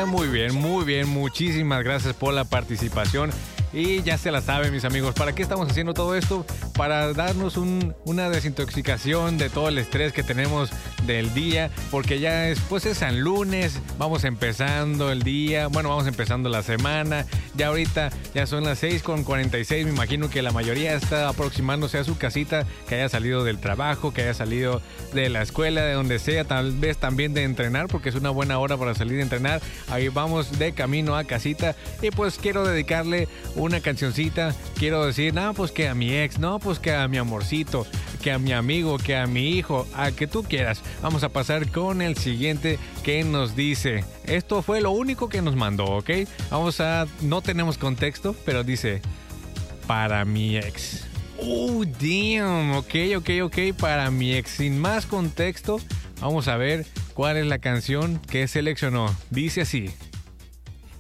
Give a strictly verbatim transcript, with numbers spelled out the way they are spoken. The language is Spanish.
Eh, muy bien, muy bien. Muchísimas gracias por la participación. Y ya se la saben, mis amigos, ¿para qué estamos haciendo todo esto? Para darnos un, una desintoxicación de todo el estrés que tenemos del día, porque ya es, pues es San Lunes, vamos empezando el día, bueno, vamos empezando la semana, ya ahorita ya son las seis con cuarenta y seis, me imagino que la mayoría está aproximándose a su casita, que haya salido del trabajo, que haya salido de la escuela, de donde sea, tal vez también de entrenar, porque es una buena hora para salir a entrenar. Ahí vamos de camino a casita y pues quiero dedicarle una cancioncita, quiero decir, no, pues que a mi ex, no, pues que a mi amorcito, que a mi amigo, que a mi hijo, a que tú quieras. Vamos a pasar con el siguiente que nos dice, esto fue lo único que nos mandó, ¿ok? Vamos a, no tenemos contexto, pero dice, para mi ex. Oh, damn, ok, ok, ok, para mi ex. Sin más contexto, vamos a ver cuál es la canción que seleccionó. Dice así.